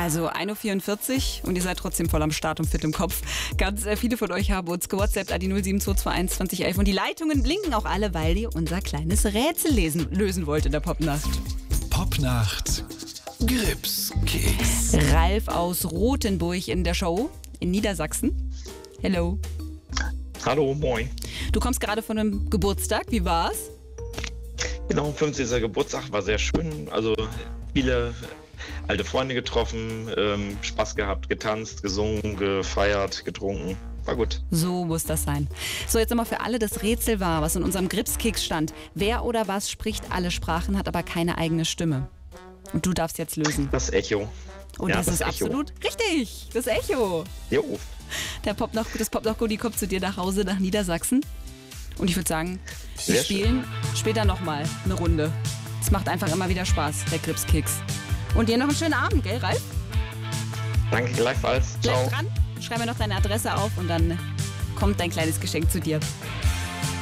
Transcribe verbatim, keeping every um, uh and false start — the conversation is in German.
Also ein Uhr vierundvierzig und ihr seid trotzdem voll am Start und fit im Kopf. Ganz äh, viele von euch haben uns gewhatsappt an die null sieben zwei zwei eins zwanzig elf und die Leitungen blinken auch alle, weil ihr unser kleines Rätsel lesen, lösen wollt in der Popnacht. Popnacht Gripskeks. Ralf aus Rothenburg in der Show in Niedersachsen. Hello. Hallo, moin. Du kommst gerade von einem Geburtstag, wie war's? Genau, fünfzehnten Geburtstag war sehr schön. Also viele alte Freunde getroffen, ähm, Spaß gehabt, getanzt, gesungen, gefeiert, getrunken. War gut. So muss das sein. So, jetzt nochmal für alle das Rätsel war, was in unserem Gripskeks stand. Wer oder was spricht alle Sprachen, hat aber keine eigene Stimme? Und du darfst jetzt lösen. Das Echo. Und Ja, das, das ist Echo. absolut richtig. Das Echo. Jo. Der Pop noch, das Pop noch Goodie kommt zu dir nach Hause, nach Niedersachsen. Und ich würde sagen, wir Sehr spielen später nochmal eine Runde. Es macht einfach immer wieder Spaß, der Gripskeks. Und dir noch einen schönen Abend, gell, Ralf? Danke gleichfalls. Bleib Ciao. dran, schreib mir noch deine Adresse auf und dann kommt dein kleines Geschenk zu dir.